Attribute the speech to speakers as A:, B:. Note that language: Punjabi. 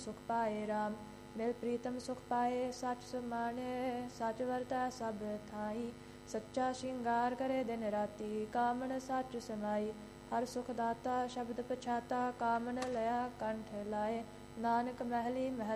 A: ਸੁਖ ਪਾਏ ਰਾਮ। ਮਿਲ ਪ੍ਰੀਤਮ ਸੁਖ ਪਾਏ ਸੱਚ ਸਮਾਣੇ, ਸੱਚ ਵਰਤੈ ਸਭ ਥਾਈ। ਸੱਚਾ ਸ਼ਿੰਗਾਰ ਕਰੇ ਦਿਨ ਰਾਤੀ, ਕਾਮਣ ਸੱਚ ਸਮਾਈ। ਹਰ ਸੁਖ ਦਾਤਾ ਸ਼ਬਦ ਪਛਾਤਾ, ਕਾਮਣ ਲਿਆ ਕੰਠ ਲਾਏ। ਨਾਨਕ ਮਹਿਲੀ ਮਹਿਲ